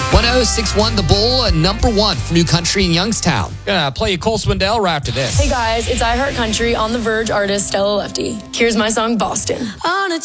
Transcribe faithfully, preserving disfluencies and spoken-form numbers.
one oh six point one The Bull, number one for New Country in Youngstown. Gonna play you Cole Swindell right after this. Hey guys, it's I Heart Country on the Verge artist Stella Lefty. Here's my song Boston. On a